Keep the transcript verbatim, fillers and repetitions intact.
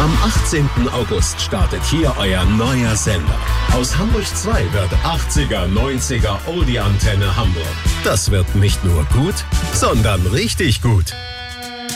Am achtzehnten August startet hier euer neuer Sender. Aus Hamburg zwei wird achtziger, neunziger Oldie-Antenne Hamburg. Das wird nicht nur gut, sondern richtig gut.